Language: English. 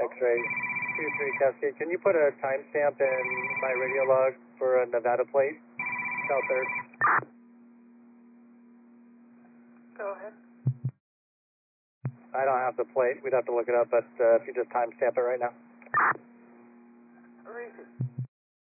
X-ray 23 Cascade. Can you put a timestamp in my radio log for a Nevada plate? South Third. Go ahead. I don't have the plate. We'd have to look it up, but if you just timestamp it right now. Repeat.